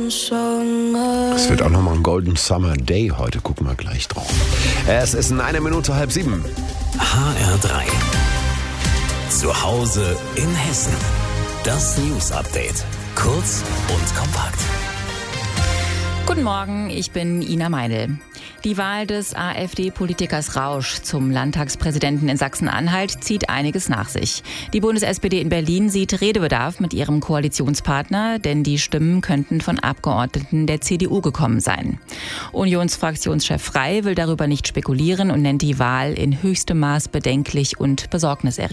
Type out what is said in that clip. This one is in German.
Es wird auch nochmal ein Golden Summer Day heute, gucken wir gleich drauf. Es ist in 6:01. HR3. Zu Hause in Hessen. Das News Update. Kurz und kompakt. Guten Morgen, ich bin Ina Meindl. Die Wahl des AfD-Politikers Rausch zum Landtagspräsidenten in Sachsen-Anhalt zieht einiges nach sich. Die Bundes-SPD in Berlin sieht Redebedarf mit ihrem Koalitionspartner, denn die Stimmen könnten von Abgeordneten der CDU gekommen sein. Unionsfraktionschef Frey will darüber nicht spekulieren und nennt die Wahl in höchstem Maß bedenklich und besorgniserregend.